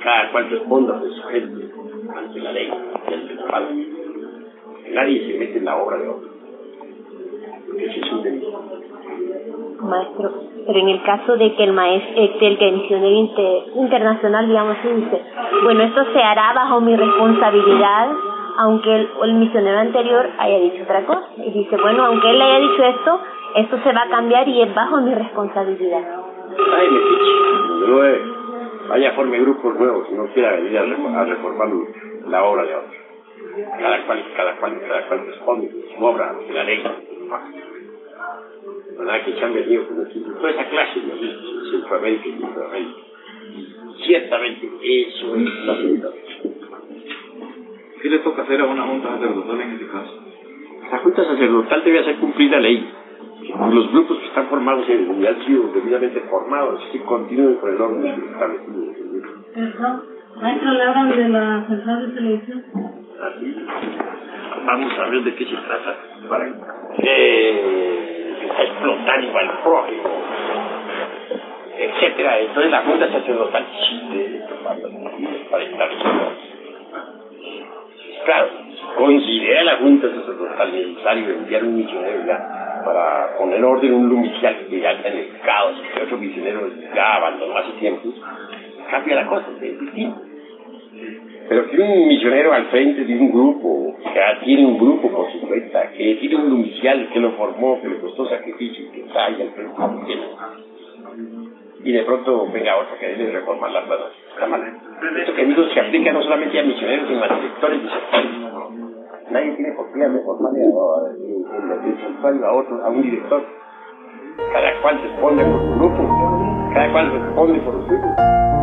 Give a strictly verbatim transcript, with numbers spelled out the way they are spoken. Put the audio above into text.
cada cual responda de su gente ante la ley y ante la paz. Nadie se mete en la obra de otro, porque ese es un delito. Maestro, pero en el caso de que el maestro, eh, del que el misionero inter, internacional, digamos, dice, bueno, esto se hará bajo mi responsabilidad, aunque el, el misionero anterior haya dicho otra cosa, y dice, bueno, aunque él haya dicho esto, esto se va a cambiar y es bajo mi responsabilidad. Ay, me fiche, nueve, vaya forme grupos nuevos, no quiera venir a, reform, a reformar la obra de otro. Cada cual, cada cual, cada cual responde su obra de la ley. ¿Verdad? Que se han venido con toda esa clase de Centroamérica y Centroamérica. Ciertamente, eso es la verdad. ¿Qué le toca hacer a una junta sacerdotal en este caso? La junta sacerdotal debe hacer cumplir la ley. Los grupos que están formados y han sido debidamente formados, que continúen con el orden establecido. Perdón, maestro, ¿le hablan de la central de televisión? Así. Vamos a ver de qué se trata. Para que está explotando al prójimo, etcétera. Entonces la junta sacerdotal sí debe tomar las medidas para establecerlo. Claro, considera la junta sacerdotal necesario enviar un misionero ya para poner orden en un lumicial que ya está en el caos, que otro misionero ya abandonó hace tiempo. Cambia la cosa, es distinto. Pero que un misionero al frente de un grupo, que ya tiene un grupo por su cuenta, que tiene un lumicial que lo formó, que le costó sacrificio, que está ahí al frente, y de pronto venga otro que debe reformar las cosas. Esto que digo se aplica no solamente a misioneros, sino a directores de sectores. Nadie tiene por qué reformarle el santuario a otro, a un director. Cada cual responde por su grupo, cada cual responde por su grupo.